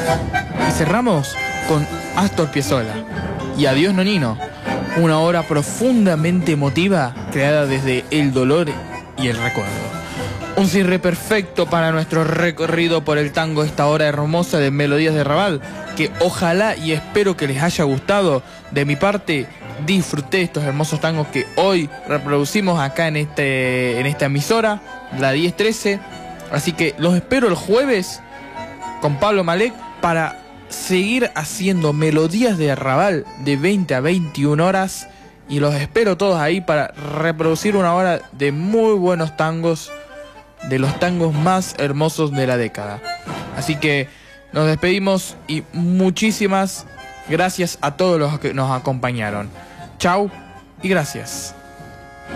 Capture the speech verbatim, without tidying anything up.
Y cerramos con Astor Piazzolla y Adiós Nonino, una obra profundamente emotiva creada desde el dolor y el recuerdo. Un cierre perfecto para nuestro recorrido por el tango, esta hora hermosa de Melodías de Raval, que ojalá y espero que les haya gustado. De mi parte, disfruté estos hermosos tangos que hoy reproducimos acá en, este, en esta emisora, la diez trece. Así que los espero el jueves con Pablo Malek para seguir haciendo Melodías de Raval de veinte a veintiuna horas. Y los espero todos ahí para reproducir una hora de muy buenos tangos, de los tangos más hermosos de la década. Así que nos despedimos y muchísimas gracias a todos los que nos acompañaron. Chau y gracias.